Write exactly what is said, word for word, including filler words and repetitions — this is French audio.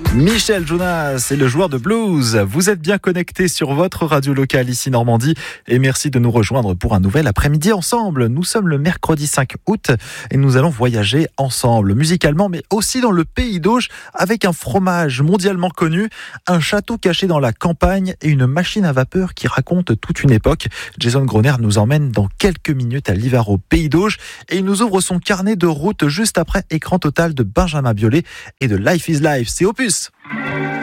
Michel Jonas est le joueur de blues. Vous êtes bien connectés sur votre radio locale ici Normandie et merci de nous rejoindre pour un nouvel après-midi ensemble. Nous sommes le mercredi cinq août et nous allons voyager ensemble musicalement mais aussi dans le pays d'Auge avec un fromage mondialement connu, un château caché dans la campagne et une machine à vapeur qui raconte toute une époque. Jason Groner nous emmène dans quelques minutes à l'hiver au pays d'Auge et il nous ouvre son carnet de route juste après Écran total de Benjamin Biolay et de Life is Life. C'est Opus.